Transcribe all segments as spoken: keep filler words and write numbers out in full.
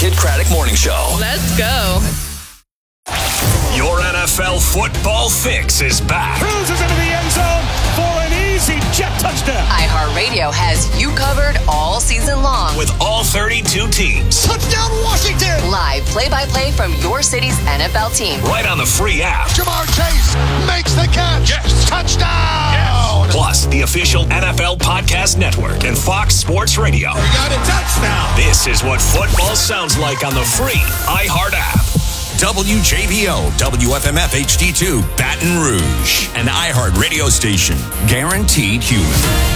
Kid Craddock Morning Show. Let's go. Your N F L football fix is back. Cruises into the end zone for an easy jet touchdown. iHeartRadio has you covered all season long. With all thirty-two teams. Touchdown Washington. Live play-by-play from your city's N F L team. Right on the free app. Jamar Chase makes the catch. Yes. Touchdown. Yes. Plus, the official N F L Podcast Network and Fox Sports Radio. We got a touchdown. This is what football sounds like on the free iHeart app. W J B O, W F M F H D two, Baton Rouge. An iHeart radio station. Guaranteed human.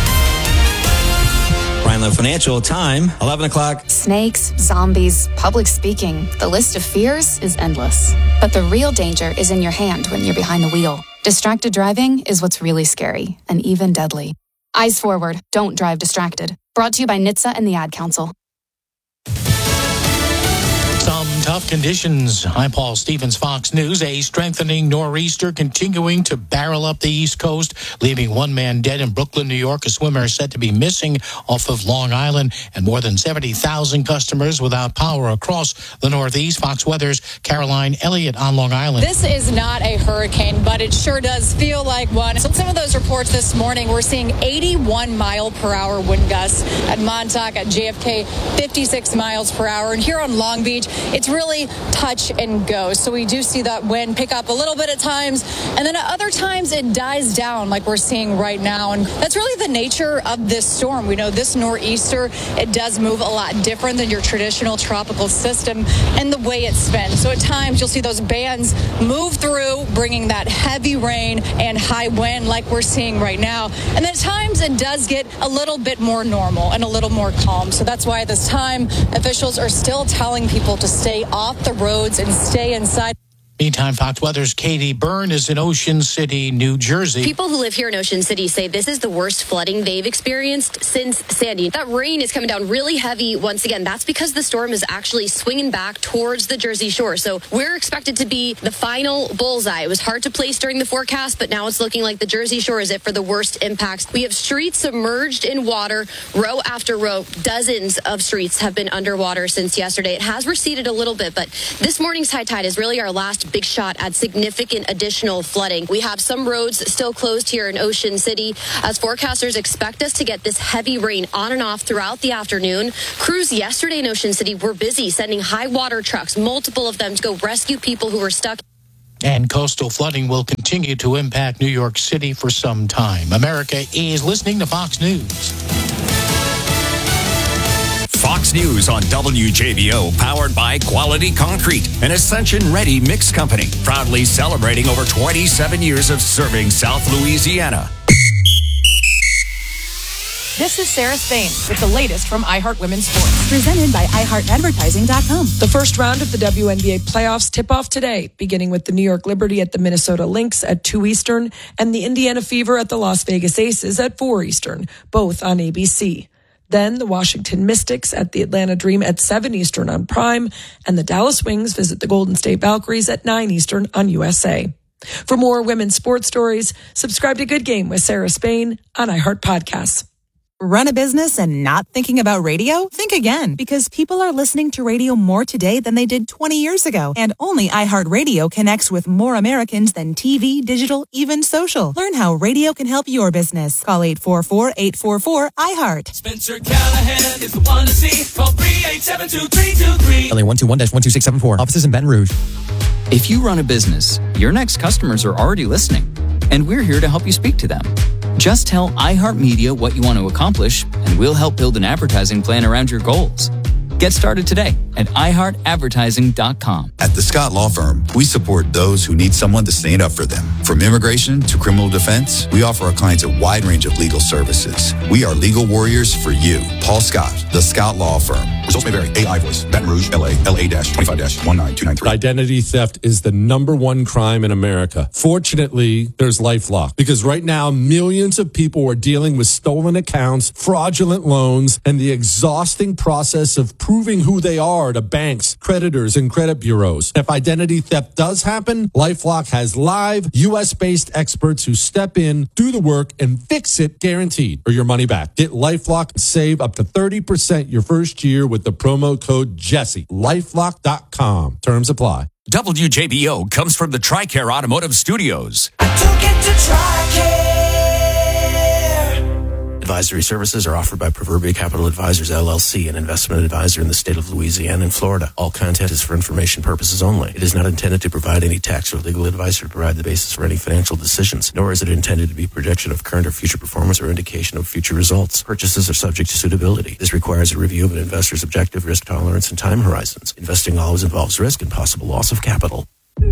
Rhineland Financial, time, eleven o'clock. Snakes, zombies, public speaking. The list of fears is endless. But the real danger is in your hand when you're behind the wheel. Distracted driving is what's really scary and even deadly. Eyes forward. Don't drive distracted. Brought to you by N H T S A and the Ad Council. Some tough conditions. I'm Paul Stevens, Fox News. A strengthening nor'easter continuing to barrel up the East Coast, leaving one man dead in Brooklyn, New York. A swimmer is said to be missing off of Long Island, and more than seventy thousand customers without power across the Northeast. Fox Weather's Caroline Elliott on Long Island. This is not a hurricane, but it sure does feel like one. So some of those reports this morning, we're seeing eighty-one mile per hour wind gusts at Montauk, at J F K, fifty-six miles per hour. And here on Long Beach, it's really touch and go. So we do see that wind pick up a little bit at times, and then at other times it dies down like we're seeing right now. And that's really the nature of this storm. We know this nor'easter, it does move a lot different than your traditional tropical system and the way it spins. So at times you'll see those bands move through, bringing that heavy rain and high wind like we're seeing right now. And then at times it does get a little bit more normal and a little more calm. So that's why at this time officials are still telling people to stay off the roads and stay inside. Meantime, Fox Weather's Katie Byrne is in Ocean City, New Jersey. People who live here in Ocean City say this is the worst flooding they've experienced since Sandy. That rain is coming down really heavy once again. That's because the storm is actually swinging back towards the Jersey Shore. So we're expected to be the final bullseye. It was hard to place during the forecast, but now it's looking like the Jersey Shore is it for the worst impacts. We have streets submerged in water, row after row. Dozens of streets have been underwater since yesterday. It has receded a little bit, but this morning's high tide is really our last big shot at significant additional flooding. We have some roads still closed here in Ocean City as forecasters expect us to get this heavy rain on and off throughout the afternoon. Crews yesterday in Ocean City were busy sending high water trucks, multiple of them, to go rescue people who were stuck. And coastal flooding will continue to impact New York City for some time. America is listening to Fox News. Fox News on W J B O, powered by Quality Concrete, an Ascension-ready mix company, proudly celebrating over twenty-seven years of serving South Louisiana. This is Sarah Spain with the latest from iHeart Women's Sports. Presented by i heart advertising dot com. The first round of the W N B A playoffs tip off today, beginning with the New York Liberty at the Minnesota Lynx at two Eastern and the Indiana Fever at the Las Vegas Aces at four Eastern, both on A B C. Then the Washington Mystics at the Atlanta Dream at seven Eastern on Prime, and the Dallas Wings visit the Golden State Valkyries at nine Eastern on U S A. For more women's sports stories, subscribe to Good Game with Sarah Spain on iHeart Podcasts. Run a business and not thinking about radio? Think again, because people are listening to radio more today than they did twenty years ago. And only iHeartRadio connects with more Americans than T V, digital, even social. Learn how radio can help your business. Call eight four four, eight four four, I heart. Spencer Callahan is the one to see. Call three eight seven two, three two three. L A one two one, one two six seven four. Offices in Baton Rouge. If you run a business, your next customers are already listening, and we're here to help you speak to them. Just tell iHeartMedia what you want to accomplish, and we'll help build an advertising plan around your goals. Get started today at i heart advertising dot com. At the Scott Law Firm, we support those who need someone to stand up for them. From immigration to criminal defense, we offer our clients a wide range of legal services. We are legal warriors for you. Paul Scott, the Scott Law Firm. Results may vary. A I Voice, Baton Rouge, L A, L A twenty-five one nine two nine three. Identity theft is the number one crime in America. Fortunately, there's LifeLock, because right now, millions of people are dealing with stolen accounts, fraudulent loans, and the exhausting process of proving who they are to banks, creditors, and credit bureaus. If identity theft does happen, LifeLock has live, U S-based experts who step in, do the work, and fix it guaranteed, or your money back. Get LifeLock and save up to thirty percent your first year with the promo code J E Jesse. LifeLock dot com. Terms apply. W J B O comes from the TRICARE Automotive Studios. Advisory services are offered by Proverbial Capital Advisors, L L C, an investment advisor in the state of Louisiana and Florida. All content is for information purposes only. It is not intended to provide any tax or legal advice or to provide the basis for any financial decisions, nor is it intended to be a projection of current or future performance or indication of future results. Purchases are subject to suitability. This requires a review of an investor's objective, risk tolerance, and time horizons. Investing always involves risk and possible loss of capital.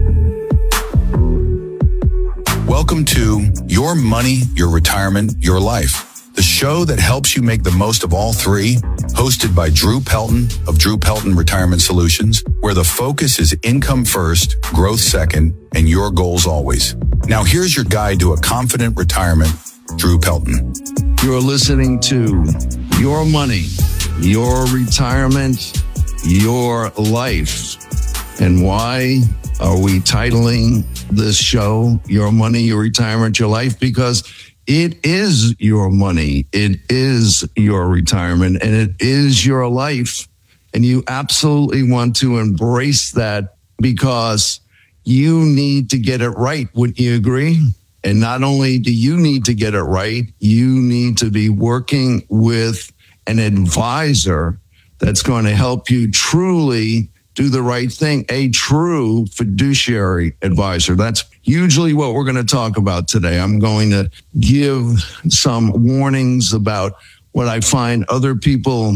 Welcome to Your Money, Your Retirement, Your Life, the show that helps you make the most of all three, hosted by Drew Pelton of Drew Pelton Retirement Solutions, where the focus is income first, growth second, and your goals always. Now here's your guide to a confident retirement, Drew Pelton. You're listening to Your Money, Your Retirement, Your Life. And why are we titling this show Your Money, Your Retirement, Your Life? Because it is your money. It is your retirement, and it is your life. And you absolutely want to embrace that because you need to get it right. Wouldn't you agree? And not only do you need to get it right, you need to be working with an advisor that's going to help you truly do the right thing, a true fiduciary advisor. That's usually what we're going to talk about today. I'm going to give some warnings about what I find other people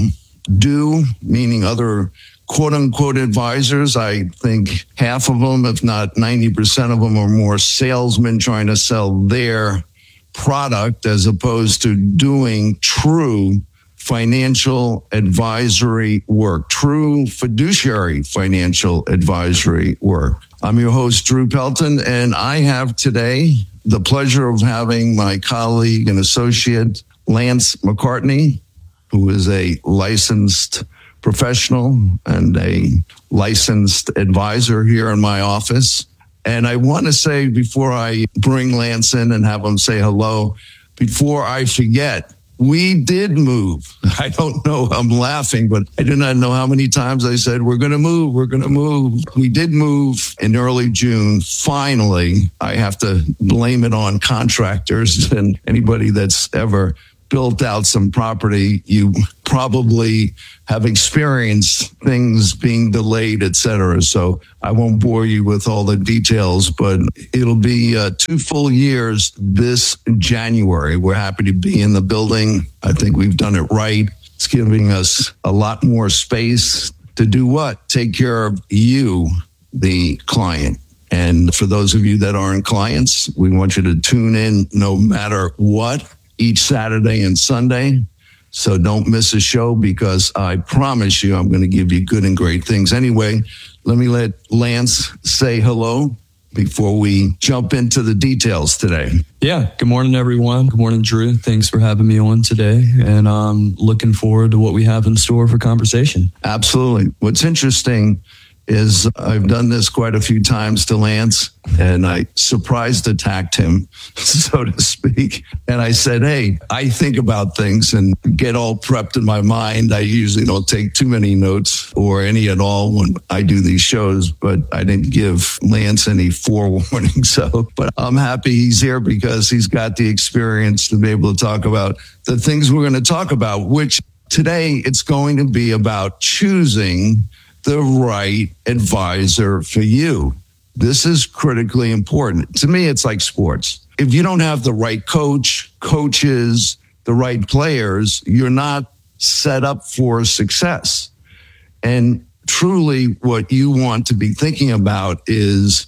do, meaning other quote unquote advisors. I think half of them, if not ninety percent of them, are more salesmen trying to sell their product as opposed to doing true financial advisory work, true fiduciary financial advisory work. I'm your host, Drew Pelton, and I have today the pleasure of having my colleague and associate, Lance McCartney, who is a licensed professional and a licensed advisor here in my office. And I want to say, before I bring Lance in and have him say hello, before I forget, we did move. I don't know. I'm laughing, but I do not know how many times I said, we're going to move. We're going to move. We did move in early June. Finally, I have to blame it on contractors and anybody that's ever built out some property. You probably have experienced things being delayed, et cetera. So I won't bore you with all the details, but it'll be uh, two full years this January. We're happy to be in the building. I think we've done it right. It's giving us a lot more space to do what? Take care of you, the client. And for those of you that aren't clients, we want you to tune in no matter what, each Saturday and Sunday. So don't miss a show because I promise you I'm going to give you good and great things. Anyway, let me let Lance say hello before we jump into the details today. Yeah. Good morning, everyone. Good morning, Drew. Thanks for having me on today. And I'm looking forward to what we have in store for conversation. Absolutely. What's interesting is I've done this quite a few times to Lance, and I surprised attacked him, so to speak. And I said, hey, I think about things and get all prepped in my mind. I usually don't take too many notes or any at all when I do these shows, but I didn't give Lance any forewarning. So, but I'm happy he's here because he's got the experience to be able to talk about the things we're going to talk about, which today it's going to be about choosing the right advisor for you. This is critically important. To me, it's like sports. If you don't have the right coach, coaches, the right players, you're not set up for success. And truly what you want to be thinking about is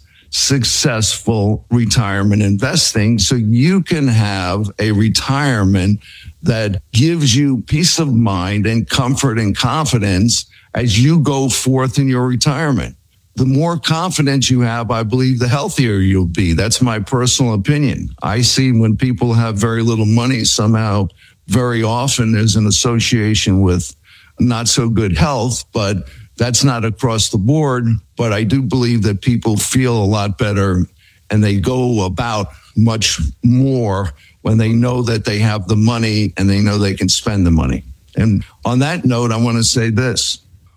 successful retirement investing so you can have a retirement that gives you peace of mind and comfort and confidence as you go forth in your retirement. The more confidence you have, I believe, the healthier you'll be. That's my personal opinion. I see when people have very little money, somehow very often there's an association with not so good health, but that's not across the board. But I do believe that people feel a lot better and they go about much more when they know that they have the money and they know they can spend the money. And on that note, I want to say this.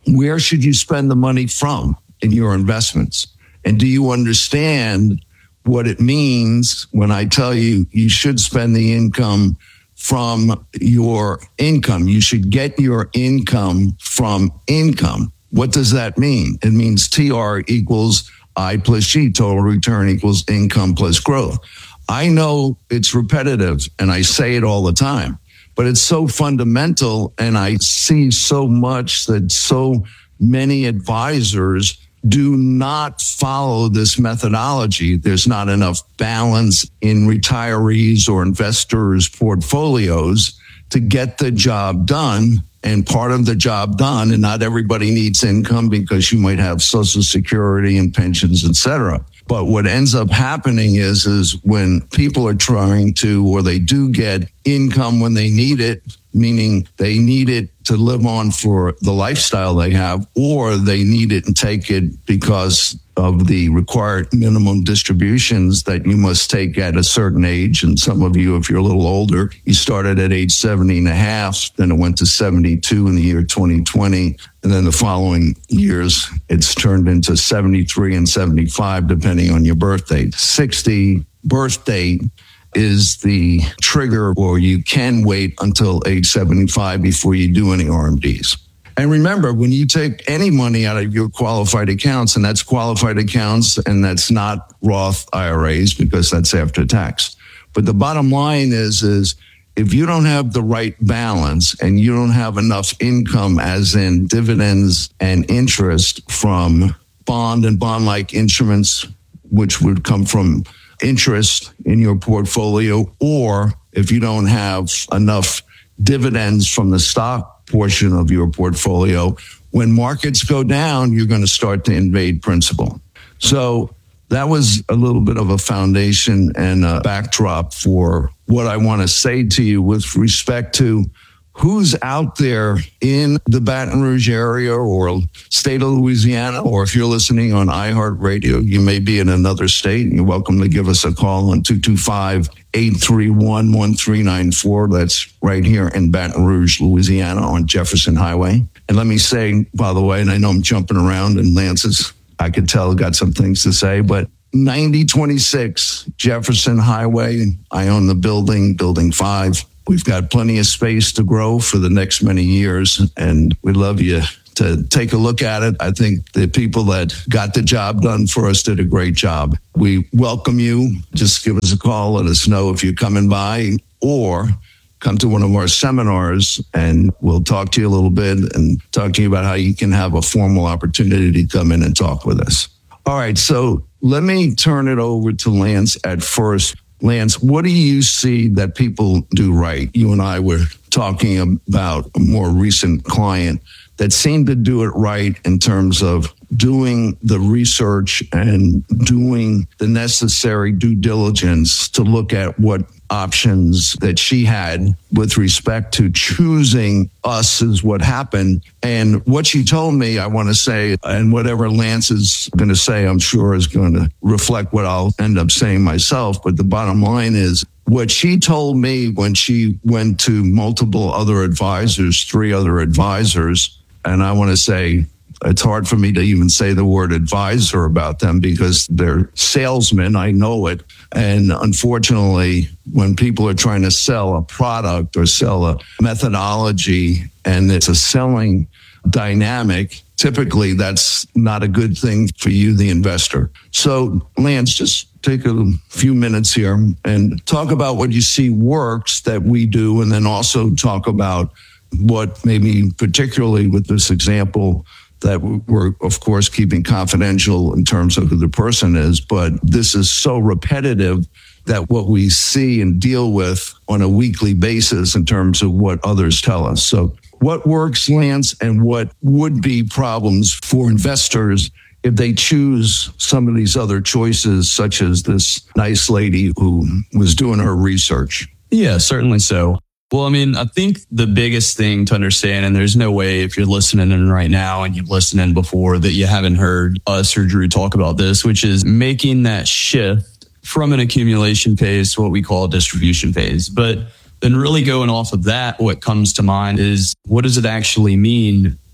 where should you spend the money from in your investments? And do you understand what it means when I tell you you should spend the income from your income? You should get your income from income. What does that mean? It means T R equals I plus G, total return equals income plus growth. I know it's repetitive and I say it all the time, but it's so fundamental, and I see so much that so many advisors do not follow this methodology. There's not enough balance in retirees or investors' portfolios to get the job done. And part of the job done, and not everybody needs income because you might have Social Security and pensions, et cetera. But what ends up happening is, is when people are trying to, or they do get income when they need it, meaning they need it to live on for the lifestyle they have, or they need it and take it because of the required minimum distributions that you must take at a certain age. And some of you, if you're a little older, you started at age seventy and a half, then it went to seventy-two in the year twenty twenty. And then the following years, it's turned into seventy-three and seventy-five, depending on your birth date. sixty birth date is the trigger, or you can wait until age seventy-five before you do any R M Ds. And remember, when you take any money out of your qualified accounts, and that's qualified accounts, and that's not Roth I R As because that's after tax. But the bottom line is, is if you don't have the right balance and you don't have enough income, as in dividends and interest from bond and bond-like instruments, which would come from interest in your portfolio, or if you don't have enough dividends from the stock portion of your portfolio, when markets go down, you're going to start to invade principal. So that was a little bit of a foundation and a backdrop for what I want to say to you with respect to who's out there in the Baton Rouge area or state of Louisiana, or if you're listening on iHeartRadio, you may be in another state. You're welcome to give us a call on two two five, eight three one, one three nine four. That's right here in Baton Rouge, Louisiana on Jefferson Highway. And let me say, by the way, and I know I'm jumping around, and Lance's, I could tell, got some things to say, but ninety twenty-six Jefferson Highway, I own the building, building five. We've got plenty of space to grow for the next many years, and we'd love you to take a look at it. I think the people that got the job done for us did a great job. We welcome you. Just give us a call. Let us know if you're coming by, or come to one of our seminars, and we'll talk to you a little bit and talk to you about how you can have a formal opportunity to come in and talk with us. All right, so let me turn it over to Lance at first. Lance, what do you see that people do right? You and I were talking about a more recent client that seemed to do it right in terms of doing the research and doing the necessary due diligence to look at what options that she had with respect to choosing us is what happened. And what she told me, I want to say, and whatever Lance is going to say, I'm sure is going to reflect what I'll end up saying myself. But the bottom line is, what she told me when she went to multiple other advisors, three other advisors, and I want to say, it's hard for me to even say the word advisor about them because they're salesmen. I know it. And unfortunately, when people are trying to sell a product or sell a methodology and it's a selling dynamic, typically that's not a good thing for you, the investor. So, Lance, just take a few minutes here and talk about what you see works that we do, and then also talk about what maybe particularly with this example that we're, of course, keeping confidential in terms of who the person is, but this is so repetitive that what we see and deal with on a weekly basis in terms of what others tell us. So what works, Lance, and what would be problems for investors if they choose some of these other choices, such as this nice lady who was doing her research? Yeah, certainly so. Well, I mean, I think the biggest thing to understand, and there's no way if you're listening in right now and you've listened in before that you haven't heard us or Drew talk about this, which is making that shift from an accumulation phase to what we call a distribution phase. But then really going off of that, what comes to mind is, what does it actually mean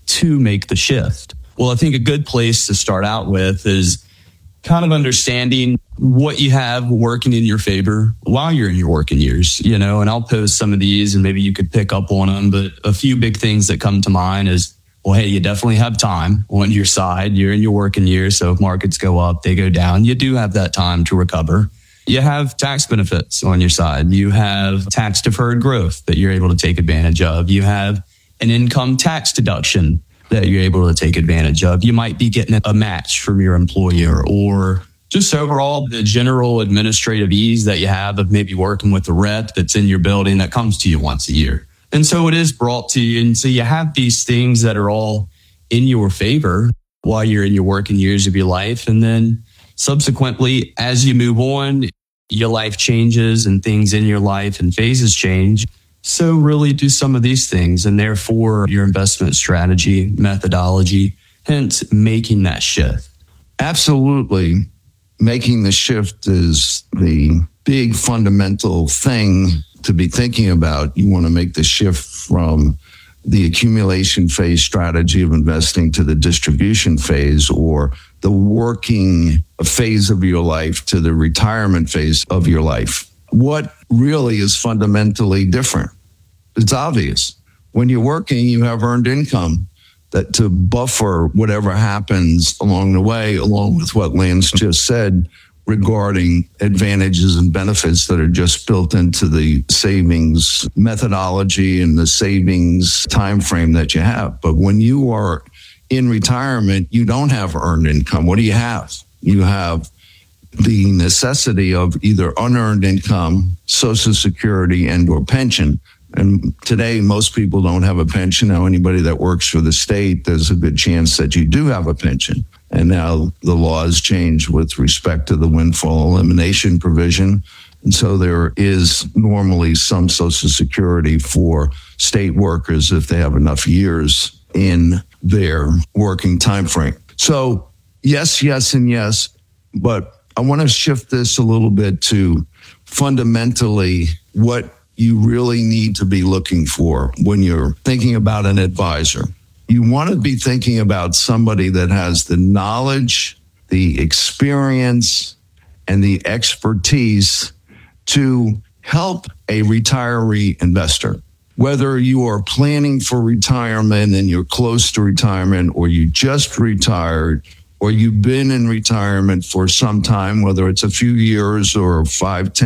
to make the shift? Well, I think a good place to start out with is kind of understanding what you have working in your favor while you're in your working years, you know, and I'll post some of these and maybe you could pick up on them. But a few big things that come to mind is, well, hey, you definitely have time on your side. You're in your working years. So if markets go up, they go down, you do have that time to recover. You have tax benefits on your side. You have tax deferred growth that you're able to take advantage of. You have an income tax deduction that you're able to take advantage of. You might be getting a match from your employer, or just overall the general administrative ease that you have of maybe working with a rep that's in your building that comes to you once a year. And so it is brought to you. And so you have these things that are all in your favor while you're in your working years of your life. And then subsequently, as you move on, your life changes and things in your life and phases change. So really do some of these things, and therefore your investment strategy, methodology, hence making that shift. Absolutely. Making the shift is the big fundamental thing to be thinking about. You want to make the shift from the accumulation phase strategy of investing to the distribution phase, or the working phase of your life to the retirement phase of your life. What really is fundamentally different? It's obvious. When you're working, you have earned income that to buffer whatever happens along the way, along with what Lance just said regarding advantages and benefits that are just built into the savings methodology and the savings time frame that you have. But when you are in retirement, you don't have earned income. What do you have? You have the necessity of either unearned income, Social Security, and or pension. And today, most people don't have a pension. Now, anybody that works for the state, there's a good chance that you do have a pension. And now the laws change with respect to the windfall elimination provision. And so there is normally some Social Security for state workers if they have enough years in their working time frame. So yes, yes, and yes. But I want to shift this a little bit to fundamentally what you really need to be looking for when you're thinking about an advisor. You want to be thinking about somebody that has the knowledge, the experience, and the expertise to help a retiree investor. Whether you are planning for retirement and you're close to retirement, or you just retired, or you've been in retirement for some time, whether it's a few years or five, ten